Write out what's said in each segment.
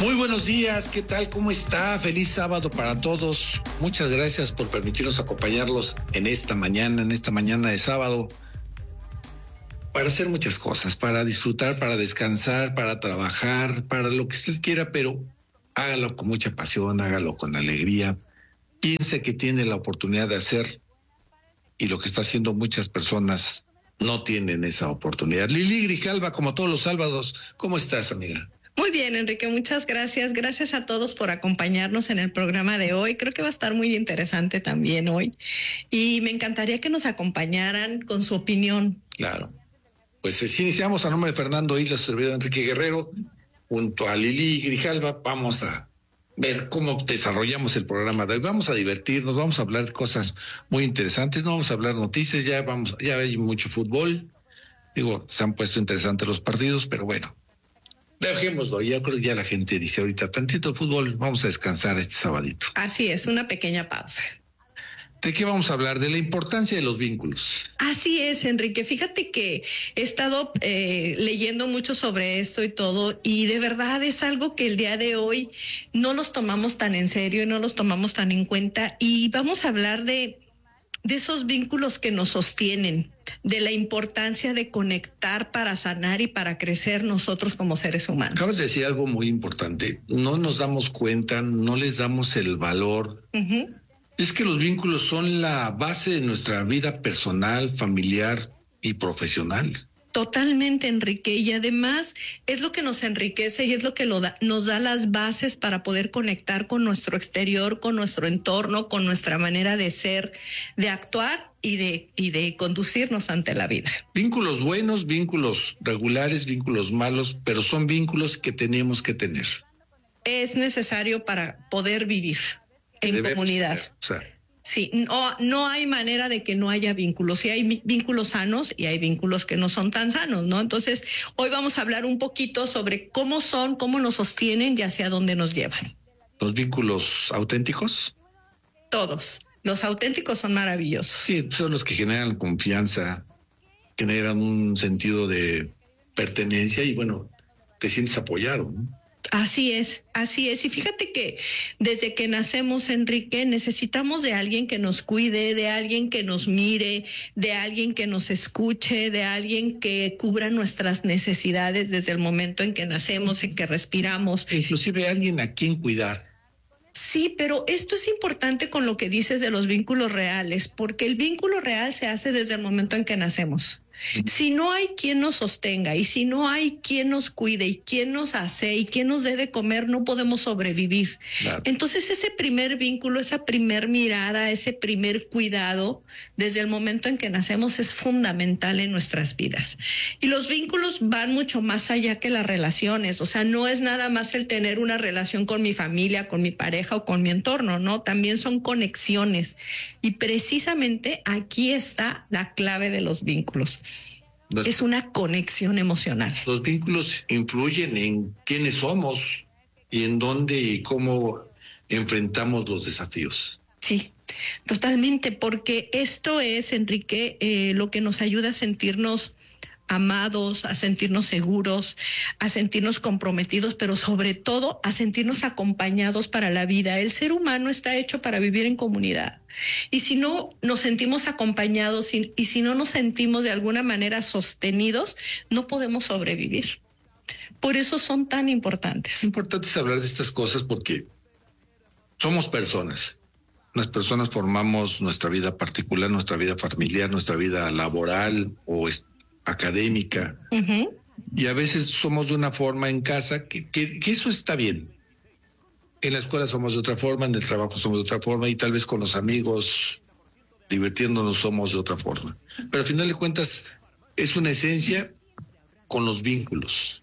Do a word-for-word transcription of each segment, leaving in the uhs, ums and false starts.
Muy buenos días, ¿qué tal? ¿Cómo está? Feliz sábado para todos. Muchas gracias por permitirnos acompañarlos en esta mañana, en esta mañana de sábado, para hacer muchas cosas, para disfrutar, para descansar, para trabajar, para lo que usted quiera, pero hágalo con mucha pasión, hágalo con alegría. Piense que tiene la oportunidad de hacer y lo que está haciendo muchas personas no tienen esa oportunidad. Lili Grijalva, como todos los sábados, ¿cómo estás, amiga? Muy bien, Enrique, muchas gracias. Gracias a todos por acompañarnos en el programa de hoy. Creo que va a estar muy interesante también hoy. Y me encantaría que nos acompañaran con su opinión. Claro. Pues si iniciamos a nombre de Fernando Isla, su servidor Enrique Guerrero, junto a Lili Grijalva, vamos a ver cómo desarrollamos el programa de hoy. Vamos a divertirnos, vamos a hablar cosas muy interesantes, no vamos a hablar noticias, ya vamos, ya hay mucho fútbol. Digo, se han puesto interesantes los partidos, pero bueno. Dejémoslo, ya creo que ya la gente dice ahorita, tantito fútbol, vamos a descansar este sabadito. Así es, una pequeña pausa. ¿De qué vamos a hablar? De la importancia de los vínculos. Así es, Enrique. Fíjate que he estado eh, leyendo mucho sobre esto y todo, y de verdad es algo que el día de hoy no los tomamos tan en serio y no los tomamos tan en cuenta, y vamos a hablar de, de esos vínculos que nos sostienen, de la importancia de conectar para sanar y para crecer nosotros como seres humanos. Acabas de decir algo muy importante. No nos damos cuenta, no les damos el valor. Uh-huh. Es que los vínculos son la base de nuestra vida personal, familiar y profesional. Totalmente, Enrique, y además es lo que nos enriquece y es lo que lo da, nos da las bases para poder conectar con nuestro exterior, con nuestro entorno, con nuestra manera de ser, de actuar y de, y de conducirnos ante la vida. Vínculos buenos, vínculos regulares, vínculos malos, pero son vínculos que tenemos que tener. Es necesario para poder vivir en Debe comunidad. Tener, o sea. Sí, no, no hay manera de que no haya vínculos. Sí hay vínculos sanos y hay vínculos que no son tan sanos, ¿no? Entonces, hoy vamos a hablar un poquito sobre cómo son, cómo nos sostienen y hacia dónde nos llevan. ¿Los vínculos auténticos? Todos. Los auténticos son maravillosos. Sí, son los que generan confianza, generan un sentido de pertenencia y, bueno, te sientes apoyado, ¿no? Así es, así es. Y fíjate que desde que nacemos, Enrique, necesitamos de alguien que nos cuide, de alguien que nos mire, de alguien que nos escuche, de alguien que cubra nuestras necesidades desde el momento en que nacemos, en que respiramos. Inclusive alguien a quien cuidar. Sí, pero esto es importante con lo que dices de los vínculos reales, porque el vínculo real se hace desde el momento en que nacemos. Si no hay quien nos sostenga y si no hay quien nos cuide y quien nos hace y quien nos dé de comer, no podemos sobrevivir. Claro. Entonces ese primer vínculo, esa primer mirada, ese primer cuidado desde el momento en que nacemos es fundamental en nuestras vidas. Y los vínculos van mucho más allá que las relaciones. O sea, no es nada más el tener una relación con mi familia, con mi pareja o con mi entorno, ¿no? También son conexiones. Y precisamente aquí está la clave de los vínculos. Los, es una conexión emocional. Los vínculos influyen en quiénes somos y en dónde y cómo enfrentamos los desafíos. Sí, totalmente, porque esto es, Enrique, eh, lo que nos ayuda a sentirnos amados, a sentirnos seguros, a sentirnos comprometidos, pero sobre todo a sentirnos acompañados para la vida. El ser humano está hecho para vivir en comunidad. Y si no nos sentimos acompañados y, y si no nos sentimos de alguna manera sostenidos, no podemos sobrevivir. Por eso son tan importantes. Es importante hablar de estas cosas porque somos personas. Las personas formamos nuestra vida particular, nuestra vida familiar, nuestra vida laboral o académica. Uh-huh. Y a veces somos de una forma en casa que, que, que eso está bien. En la escuela somos de otra forma, en el trabajo somos de otra forma y tal vez con los amigos divirtiéndonos somos de otra forma. Pero al final de cuentas es una esencia con los vínculos.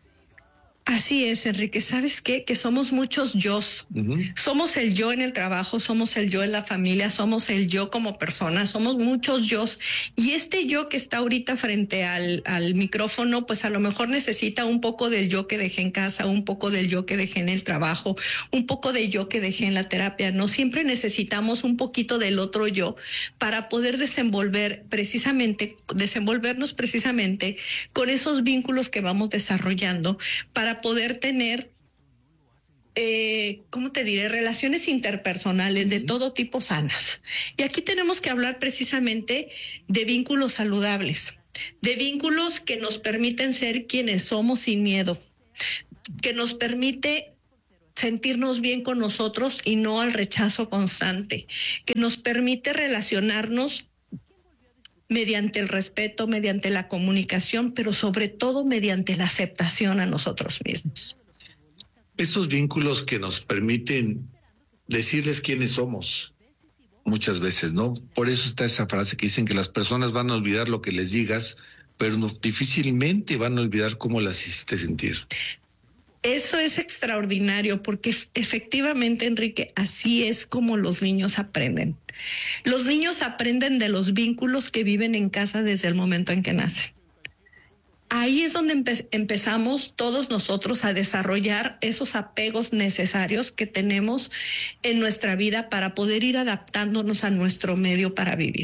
Así es, Enrique. ¿Sabes qué? Que somos muchos yos. Uh-huh. Somos el yo en el trabajo, somos el yo en la familia, somos el yo como persona, somos muchos yos. Y este yo que está ahorita frente al, al micrófono, pues a lo mejor necesita un poco del yo que dejé en casa, un poco del yo que dejé en el trabajo, un poco del yo que dejé en la terapia. No siempre necesitamos un poquito del otro yo para poder desenvolver precisamente, desenvolvernos precisamente con esos vínculos que vamos desarrollando para poder tener eh, ¿cómo te diré? Relaciones interpersonales de todo tipo sanas. Y aquí tenemos que hablar precisamente de vínculos saludables, de vínculos que nos permiten ser quienes somos sin miedo, que nos permite sentirnos bien con nosotros y no al rechazo constante, que nos permite relacionarnos mediante el respeto, mediante la comunicación, pero sobre todo mediante la aceptación a nosotros mismos. Esos vínculos que nos permiten decirles quiénes somos muchas veces, ¿no? Por eso está esa frase que dicen que las personas van a olvidar lo que les digas, pero no, difícilmente van a olvidar cómo las hiciste sentir. Eso es extraordinario porque efectivamente, Enrique, así es como los niños aprenden. Los niños aprenden de los vínculos que viven en casa desde el momento en que nacen. Ahí es donde empe- empezamos todos nosotros a desarrollar esos apegos necesarios que tenemos en nuestra vida para poder ir adaptándonos a nuestro medio para vivir.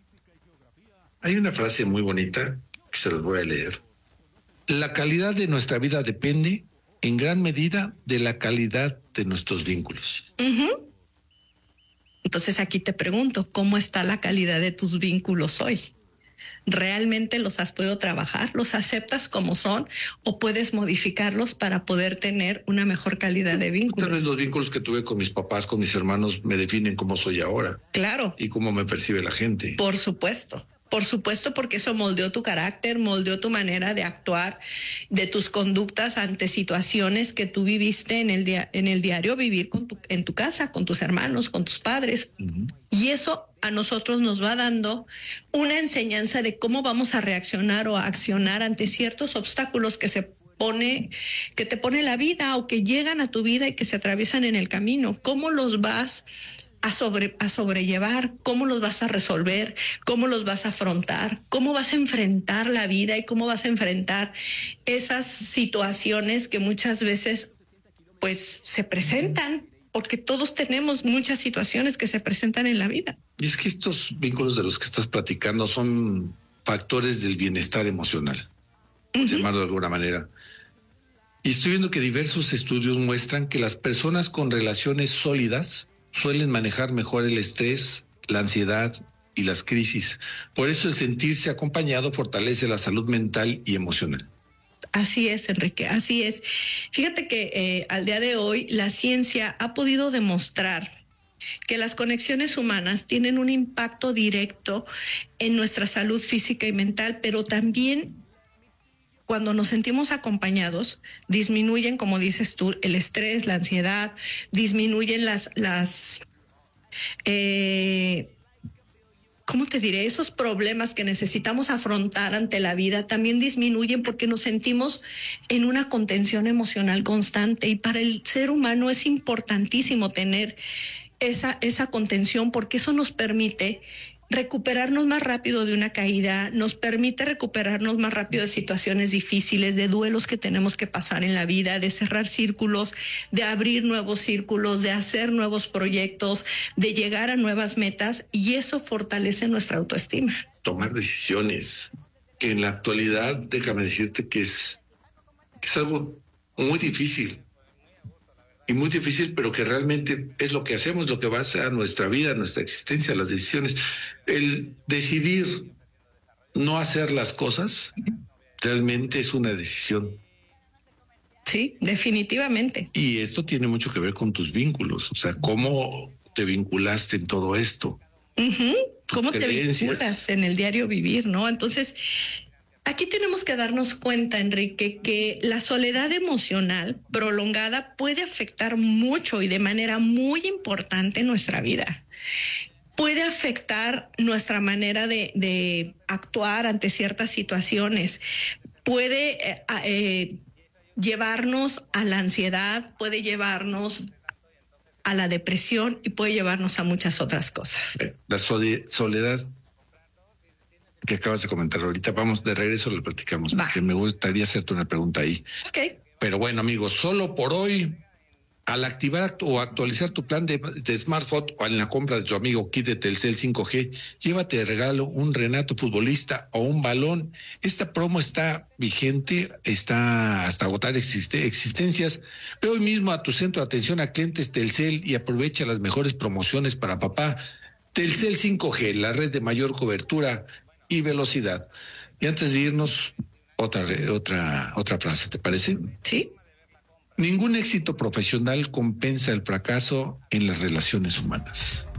Hay una frase muy bonita que se los voy a leer. La calidad de nuestra vida depende en gran medida de la calidad de nuestros vínculos. Uh-huh. Entonces aquí te pregunto, ¿cómo está la calidad de tus vínculos hoy? ¿Realmente los has podido trabajar? ¿Los aceptas como son o puedes modificarlos para poder tener una mejor calidad de vínculos? Tal vez los vínculos que tuve con mis papás, con mis hermanos, me definen cómo soy ahora. Claro. Y cómo me percibe la gente. Por supuesto. Por supuesto, porque eso moldeó tu carácter, moldeó tu manera de actuar, de tus conductas ante situaciones que tú viviste en el, dia- en el diario vivir con tu, en tu casa, con tus hermanos, con tus padres. Uh-huh. Y eso a nosotros nos va dando una enseñanza de cómo vamos a reaccionar o a accionar ante ciertos obstáculos que se pone, que te pone la vida o que llegan a tu vida y que se atraviesan en el camino. ¿Cómo los vas A, sobre, a sobrellevar? ¿Cómo los vas a resolver? ¿Cómo los vas a afrontar? ¿Cómo vas a enfrentar la vida y cómo vas a enfrentar esas situaciones que muchas veces pues se presentan? Porque todos tenemos muchas situaciones que se presentan en la vida. Y es que estos vínculos de los que estás platicando son factores del bienestar emocional, por uh-huh. llamarlo de alguna manera. Y estoy viendo que diversos estudios muestran que las personas con relaciones sólidas suelen manejar mejor el estrés, la ansiedad y las crisis. Por eso el sentirse acompañado fortalece la salud mental y emocional. Así es, Enrique, así es. Fíjate que eh, al día de hoy la ciencia ha podido demostrar que las conexiones humanas tienen un impacto directo en nuestra salud física y mental, pero también cuando nos sentimos acompañados, disminuyen, como dices tú, el estrés, la ansiedad, disminuyen las, las eh, ¿cómo te diré? Esos problemas que necesitamos afrontar ante la vida también disminuyen porque nos sentimos en una contención emocional constante. Y para el ser humano es importantísimo tener esa, esa contención porque eso nos permite recuperarnos más rápido de una caída, nos permite recuperarnos más rápido de situaciones difíciles, de duelos que tenemos que pasar en la vida, de cerrar círculos, de abrir nuevos círculos, de hacer nuevos proyectos, de llegar a nuevas metas, y eso fortalece nuestra autoestima. Tomar decisiones, que en la actualidad, déjame decirte que es, que es algo muy difícil. Y muy difícil, pero que realmente es lo que hacemos, lo que basa nuestra vida, nuestra existencia, las decisiones. El decidir no hacer las cosas realmente es una decisión. Sí, definitivamente. Y esto tiene mucho que ver con tus vínculos, o sea, cómo te vinculaste en todo esto. Uh-huh. ¿Cómo te vinculas en el diario vivir, no? Entonces, aquí tenemos que darnos cuenta, Enrique, que la soledad emocional prolongada puede afectar mucho y de manera muy importante nuestra vida. Puede afectar nuestra manera de, de actuar ante ciertas situaciones. Puede eh, eh, llevarnos a la ansiedad, puede llevarnos a la depresión y puede llevarnos a muchas otras cosas. La soledad que acabas de comentar ahorita, vamos de regreso, lo platicamos, Va. porque me gustaría hacerte una pregunta ahí. Ok. Pero bueno, amigos, solo por hoy Al activar o actualizar tu plan de, de smartphone o en la compra de tu amigo kit de Telcel cinco G, llévate de regalo un Renato futbolista o un balón. Esta promo está vigente, está hasta agotar existe, existencias. Ve hoy mismo a tu centro de atención a clientes Telcel y aprovecha las mejores promociones para papá. Telcel cinco G, la red de mayor cobertura y velocidad. Y antes de irnos, otra, otra, otra frase, ¿te parece? Sí. Ningún éxito profesional compensa el fracaso en las relaciones humanas.